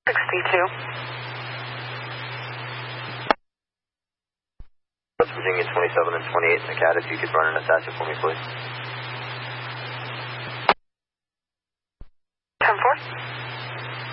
62. West Virginia 27 and 28 in the CAT, if you could run an attachment for me, please.